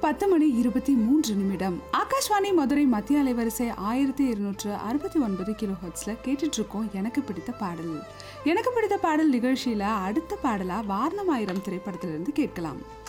10:23 ஆகாஷ்வாணி மதுரை மத்திய அலைவரிசை 1269 கிலோ ஹெர்ட்ஸ்ல கேட்டுட்டு இருக்கோம். எனக்கு பிடித்த பாடல் நிகழ்ச்சியில அடுத்த பாடலா வாரணமாயிரம் திரைப்படத்திலிருந்து கேட்கலாம்.